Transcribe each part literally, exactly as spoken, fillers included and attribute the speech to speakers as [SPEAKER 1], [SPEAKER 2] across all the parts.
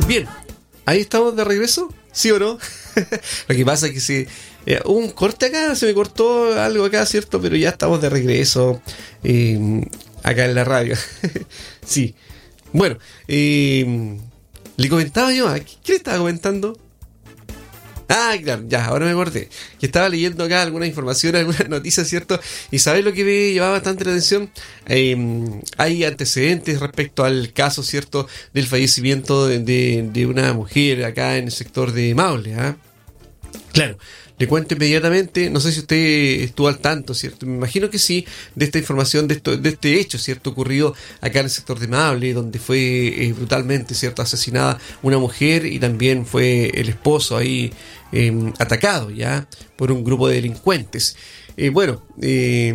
[SPEAKER 1] Bien, ahí estamos de regreso, ¿sí o no? Lo que pasa es que si eh, hubo un corte acá, se me cortó algo acá, ¿cierto? Pero ya estamos de regreso eh, acá en la radio. Sí. Bueno, eh, le comentaba yo, ¿qué, qué le estaba comentando? Ah, claro, ya, ahora me acordé. Que estaba leyendo acá alguna información, algunas noticias, ¿cierto? Y ¿sabes lo que me llevaba bastante la atención? Eh, hay antecedentes respecto al caso, ¿cierto? Del fallecimiento de, de, de una mujer acá en el sector de Maule, ¿ah? Claro, le cuento inmediatamente, no sé si usted estuvo al tanto, ¿cierto? Me imagino que sí, de esta información, de esto, de este hecho, ¿cierto? Ocurrido acá en el sector de Maule, donde fue eh, brutalmente, ¿cierto? Asesinada una mujer y también fue el esposo ahí eh, atacado, ¿ya? Por un grupo de delincuentes. Eh, bueno, eh,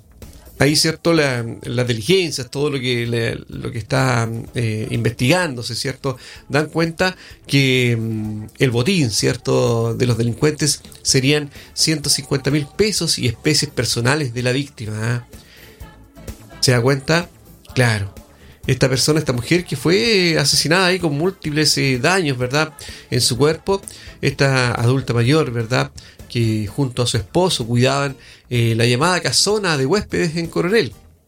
[SPEAKER 1] ahí, ¿cierto? La, las diligencias, todo lo que, le, lo que está eh, investigándose, ¿cierto? Dan cuenta que mm, el botín, ¿cierto? De los delincuentes serían ciento cincuenta mil pesos y especies personales de la víctima, ¿eh? ¿Se da cuenta? Claro. Esta persona, esta mujer que fue asesinada ahí con múltiples eh, daños, ¿verdad? En su cuerpo, esta adulta mayor, ¿verdad? Que junto a su esposo cuidaban eh, la llamada casona de huéspedes en Coronel,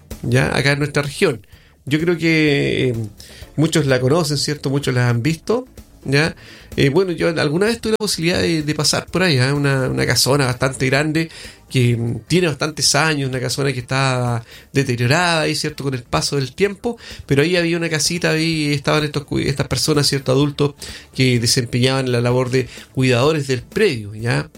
[SPEAKER 1] ya acá en nuestra región. Yo creo que eh, muchos la conocen, ¿cierto? Muchos la han visto, ya. Eh, bueno, yo alguna vez tuve la posibilidad de, de pasar por ahí, ¿eh? una, una casona bastante grande que mm, tiene bastantes años, una casona que está deteriorada, ahí, ¿cierto? Con el paso del tiempo, pero ahí había una casita, ahí estaban estos, estas personas, ¿cierto? Adultos que desempeñaban la labor de cuidadores del predio, ya.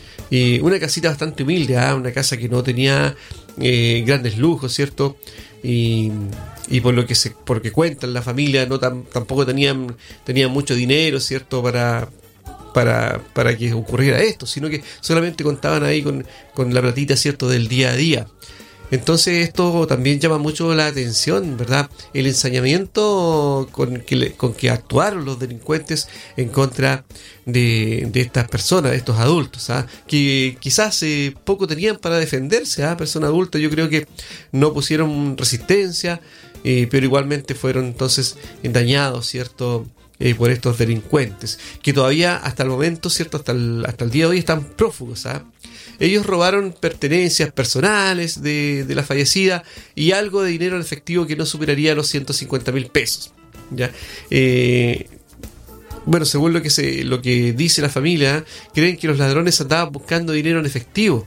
[SPEAKER 1] Y una casita bastante humilde, ¿eh? Una casa que no tenía eh, grandes lujos, ¿cierto? Y, y por lo que se, porque cuentan la familia, no tan, tampoco tenían, tenían mucho dinero, ¿cierto? Para, para, para que ocurriera esto, sino que solamente contaban ahí con, con la platita, ¿cierto? Del día a día. Entonces esto también llama mucho la atención, ¿verdad? El ensañamiento con que, le, con que actuaron los delincuentes en contra de, de estas personas, de estos adultos, ¿ah? Que quizás eh, poco tenían para defenderse, ¿ah? Personas adultas, yo creo que no pusieron resistencia, eh, pero igualmente fueron entonces dañados, ¿cierto? Eh, por estos delincuentes, que todavía hasta el momento, ¿cierto? Hasta el, hasta el día de hoy están prófugos, ¿ah? Ellos robaron pertenencias personales de, de la fallecida y algo de dinero en efectivo que no superaría los ciento cincuenta mil pesos, ¿ya? Eh, bueno, según lo que se, lo que dice la familia, ¿eh? Creen que los ladrones andaban buscando dinero en efectivo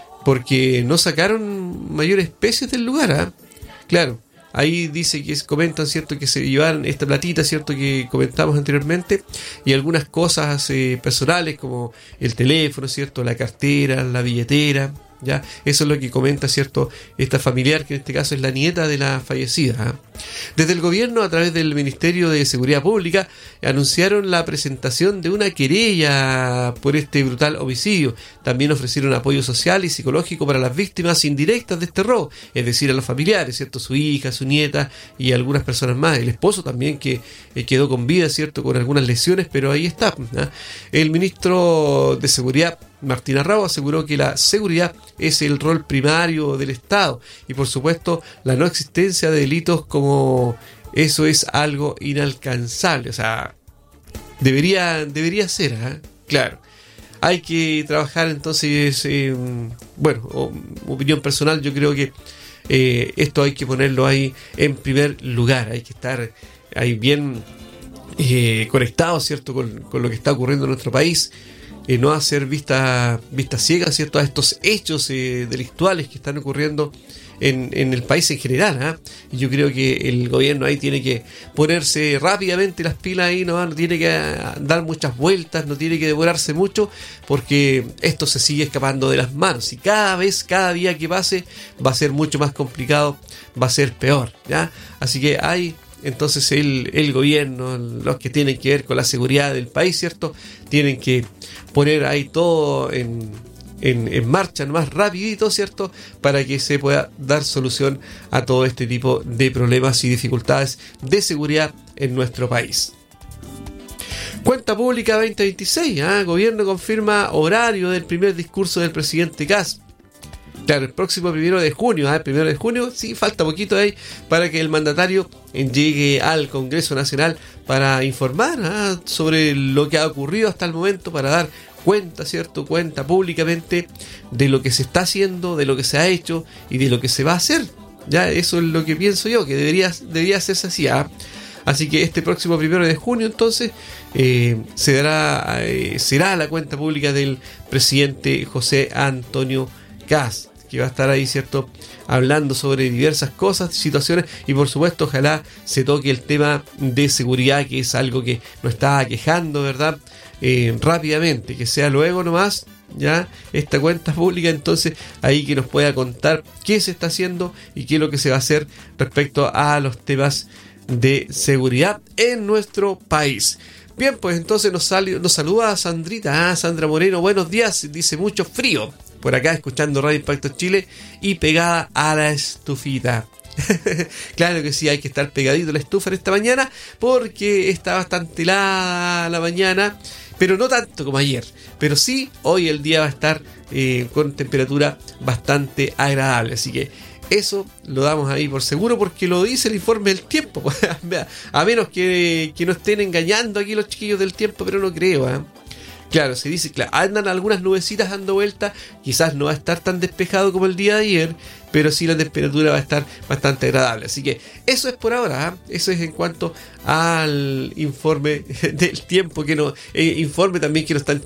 [SPEAKER 1] porque no sacaron mayores especies del lugar, ¿eh? Claro. Ahí dice que comentan, ¿cierto? Que se llevaron esta platita, ¿cierto? Que comentamos anteriormente, y algunas cosas eh, personales como el teléfono, ¿cierto? La cartera, la billetera, ¿ya? Eso es lo que comenta, ¿cierto? Esta familiar, que en este caso es la nieta de la fallecida, ¿eh? Desde el gobierno, a través del Ministerio de Seguridad Pública, anunciaron la presentación de una querella por este brutal homicidio. También ofrecieron apoyo social y psicológico para las víctimas indirectas de este robo, es decir, a los familiares, ¿cierto? Su hija, su nieta y algunas personas más. El esposo también, que eh, quedó con vida, ¿cierto? Con algunas lesiones, pero ahí está, ¿eh? El ministro de Seguridad, Martín Arrau, aseguró que la seguridad es el rol primario del Estado y, por supuesto, la no existencia de delitos como eso es algo inalcanzable. O sea, debería, debería ser, ¿eh? Claro. Hay que trabajar entonces, eh, bueno, o, opinión personal, yo creo que eh, esto hay que ponerlo ahí en primer lugar. Hay que estar ahí bien eh, conectados, ¿cierto? Con, con lo que está ocurriendo en nuestro país. Eh, no hacer vista, vista ciega, ¿cierto? A estos hechos eh, delictuales que están ocurriendo en, en el país en general, ¿eh? Y yo creo que el gobierno ahí tiene que ponerse rápidamente las pilas ahí, ¿no? No tiene que dar muchas vueltas, no tiene que demorarse mucho, porque esto se sigue escapando de las manos y cada vez, cada día que pase va a ser mucho más complicado, va a ser peor, ¿ya? Así que hay... Entonces el, el gobierno, los que tienen que ver con la seguridad del país, ¿cierto? Tienen que poner ahí todo en, en, en marcha, más rapidito, ¿cierto? Para que se pueda dar solución a todo este tipo de problemas y dificultades de seguridad en nuestro país. Cuenta pública veinte veintiséis, ¿eh? Gobierno confirma horario del primer discurso del presidente Kast. Claro, el próximo primero de junio, ¿eh? primero de junio, sí, falta poquito ahí para que el mandatario llegue al Congreso Nacional para informar ¿eh? sobre lo que ha ocurrido hasta el momento, para dar cuenta, ¿cierto? Cuenta públicamente de lo que se está haciendo, de lo que se ha hecho y de lo que se va a hacer. Ya, eso es lo que pienso yo, que debería, debería hacerse así. ¿eh? Así que este próximo primero de junio, entonces, eh, se dará, eh, será la cuenta pública del presidente José Antonio Kast, que va a estar ahí, ¿cierto?, hablando sobre diversas cosas, situaciones, y por supuesto ojalá se toque el tema de seguridad, que es algo que nos está aquejando, ¿verdad?, eh, rápidamente, que sea luego nomás, ya, esta cuenta pública, entonces ahí que nos pueda contar qué se está haciendo y qué es lo que se va a hacer respecto a los temas de seguridad en nuestro país. Bien, pues entonces nos, sal, nos saluda Sandrita, ah, Sandra Moreno, buenos días, dice mucho frío por acá escuchando Radio Impacto Chile y pegada a la estufita. Claro que sí, hay que estar pegadito a la estufa en esta mañana porque está bastante helada la mañana, pero no tanto como ayer. Pero sí, hoy el día va a estar eh, con temperatura bastante agradable, así que eso lo damos ahí por seguro porque lo dice el informe del tiempo. A menos que, que no estén engañando aquí los chiquillos del tiempo, pero no creo, ¿eh? Claro, se dice, claro, andan algunas nubecitas dando vuelta, quizás no va a estar tan despejado como el día de ayer, pero sí la temperatura va a estar bastante agradable. Así que eso es por ahora, ¿eh? Eso es en cuanto al informe del tiempo, que no, eh, informe también que nos están